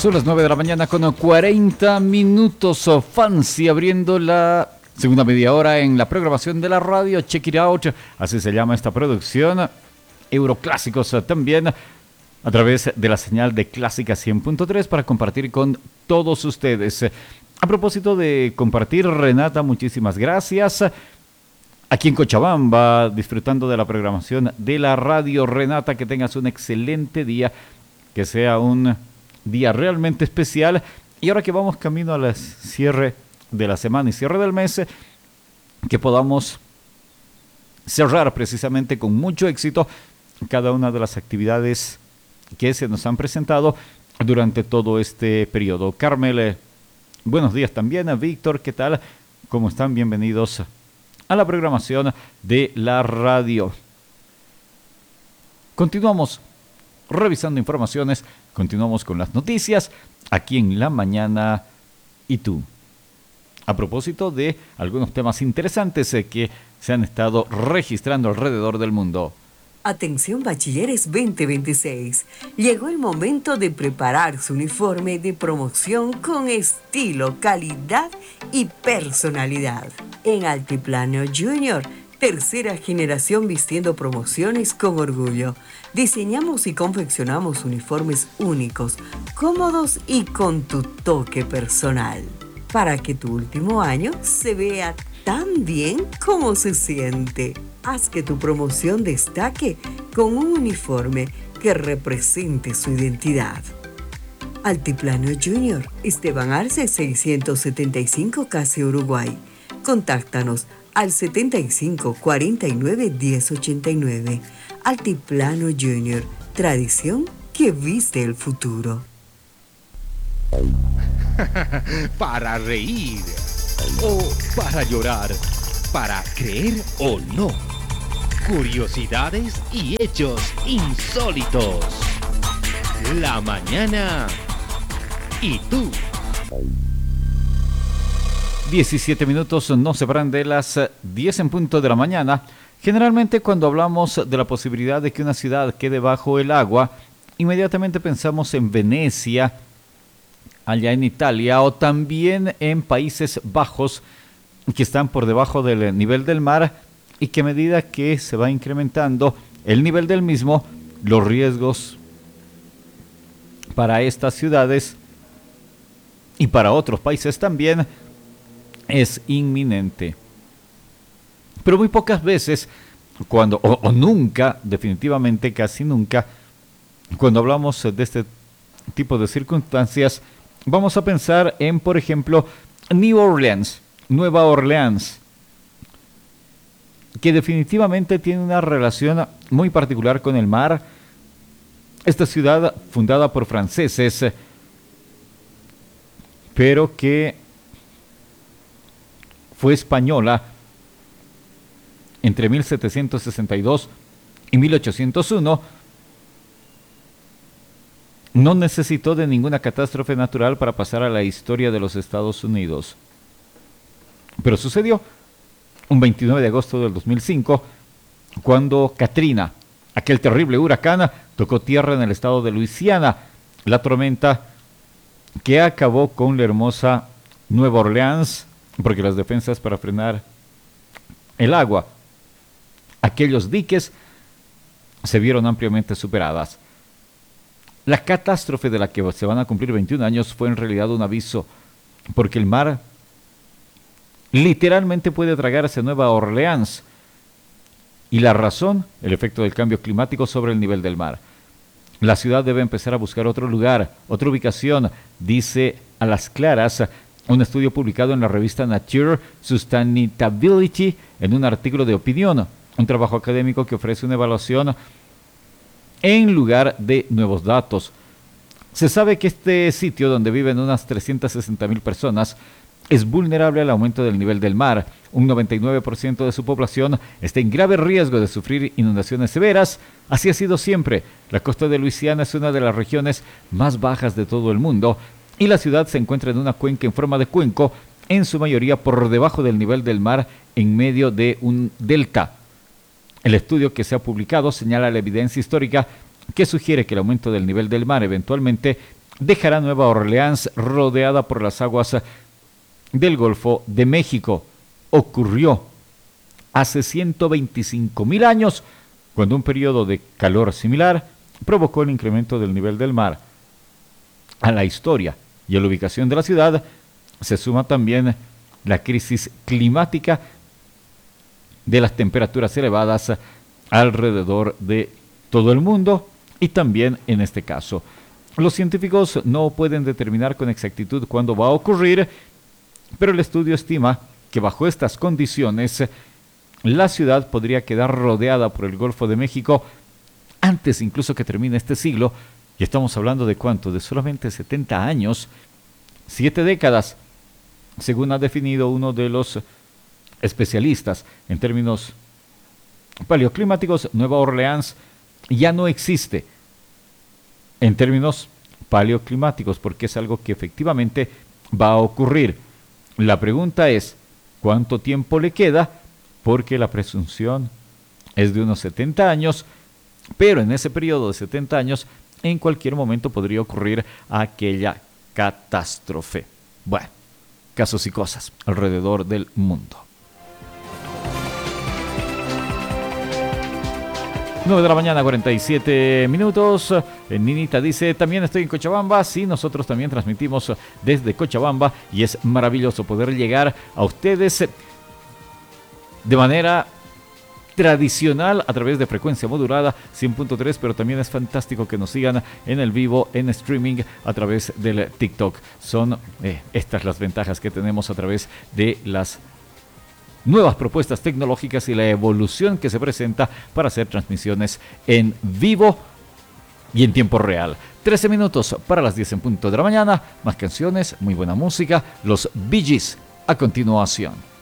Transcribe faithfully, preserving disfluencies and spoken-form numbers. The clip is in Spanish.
Son las nueve de la mañana con cuarenta minutos. Fancy abriendo la segunda media hora en la programación de la radio. Check It Out, así se llama esta producción. Euroclásicos también a través de la señal de Clásica cien punto tres para compartir con todos ustedes. A propósito de compartir, Renata, muchísimas gracias. Aquí en Cochabamba, disfrutando de la programación de la radio. Renata, que tengas un excelente día, que sea un día realmente especial. Y ahora que vamos camino al cierre de la semana y cierre del mes, que podamos cerrar precisamente con mucho éxito cada una de las actividades que se nos han presentado durante todo este periodo. Carmel, buenos días también. A Víctor, ¿qué tal? ¿Cómo están? Bienvenidos a la programación de la radio. Continuamos revisando informaciones, continuamos con las noticias aquí en La Mañana y Tú. A propósito de algunos temas interesantes eh, que se han estado registrando alrededor del mundo. Atención bachilleres veinte veintiséis. Llegó el momento de preparar su uniforme de promoción con estilo, calidad y personalidad. En Altiplano Junior, tercera generación vistiendo promociones con orgullo. Diseñamos y confeccionamos uniformes únicos, cómodos y con tu toque personal, para que tu último año se vea tan bien como se siente. Haz que tu promoción destaque con un uniforme que represente su identidad. Altiplano Junior, Esteban Arce seiscientos setenta y cinco, Casi Uruguay. Contáctanos al setenta y cinco cuarenta y nueve diez ochenta y nueve. Altiplano Junior, tradición que viste el futuro. Para reír o para llorar, para creer o no. Curiosidades y hechos insólitos. La Mañana y Tú. diecisiete minutos nos separan de las diez en punto de la mañana. Generalmente cuando hablamos de la posibilidad de que una ciudad quede bajo el agua, inmediatamente pensamos en Venecia, allá en Italia, o también en Países Bajos, que están por debajo del nivel del mar y que a medida que se va incrementando el nivel del mismo, los riesgos para estas ciudades y para otros países también es inminente. Pero muy pocas veces, cuando o, o nunca, definitivamente casi nunca, cuando hablamos de este tipo de circunstancias, vamos a pensar en, por ejemplo, New Orleans, Nueva Orleans, que definitivamente tiene una relación muy particular con el mar. Esta ciudad, fundada por franceses, pero que fue española entre mil setecientos sesenta y dos y mil ochocientos uno, no necesitó de ninguna catástrofe natural para pasar a la historia de los Estados Unidos. Pero sucedió un veintinueve de agosto del dos mil cinco, cuando Katrina, aquel terrible huracán, tocó tierra en el estado de Luisiana. La tormenta que acabó con la hermosa Nueva Orleans, porque las defensas para frenar el agua, aquellos diques, se vieron ampliamente superadas. La catástrofe de la que se van a cumplir veintiún años fue en realidad un aviso, porque el mar literalmente puede tragarse a Nueva Orleans. Y la razón, el efecto del cambio climático sobre el nivel del mar. La ciudad debe empezar a buscar otro lugar, otra ubicación, dice a las claras un estudio publicado en la revista Nature Sustainability en un artículo de opinión, un trabajo académico que ofrece una evaluación en lugar de nuevos datos. Se sabe que este sitio, donde viven unas trescientas sesenta mil personas, es vulnerable al aumento del nivel del mar. Un noventa y nueve por ciento de su población está en grave riesgo de sufrir inundaciones severas. Así ha sido siempre. La costa de Luisiana es una de las regiones más bajas de todo el mundo y la ciudad se encuentra en una cuenca en forma de cuenco, en su mayoría por debajo del nivel del mar, en medio de un delta. El estudio que se ha publicado señala la evidencia histórica que sugiere que el aumento del nivel del mar eventualmente dejará Nueva Orleans rodeada por las aguas del Golfo de México. Ocurrió hace ciento veinticinco mil años, cuando un periodo de calor similar provocó el incremento del nivel del mar. A la historia y a la ubicación de la ciudad se suma también la crisis climática de las temperaturas elevadas alrededor de todo el mundo y también en este caso. Los científicos no pueden determinar con exactitud cuándo va a ocurrir, pero el estudio estima que bajo estas condiciones la ciudad podría quedar rodeada por el Golfo de México antes incluso que termine este siglo, y estamos hablando de cuánto, de solamente setenta años, siete décadas, según ha definido uno de los especialistas en términos paleoclimáticos. Nueva Orleans ya no existe en términos paleoclimáticos porque es algo que efectivamente va a ocurrir. La pregunta es, ¿cuánto tiempo le queda? Porque la presunción es de unos setenta años, pero en ese periodo de setenta años, en cualquier momento podría ocurrir aquella catástrofe. Bueno, casos y cosas alrededor del mundo. nueve de la mañana, cuarenta y siete minutos. Ninita dice, también estoy en Cochabamba. Sí, nosotros también transmitimos desde Cochabamba y es maravilloso poder llegar a ustedes de manera tradicional a través de frecuencia modulada cien punto tres, pero también es fantástico que nos sigan en el vivo, en streaming a través del TikTok. Son eh, estas las ventajas que tenemos a través de las nuevas propuestas tecnológicas y la evolución que se presenta para hacer transmisiones en vivo y en tiempo real. trece minutos para las diez en punto de la mañana. Más canciones, muy buena música. Los Bee Gees a continuación.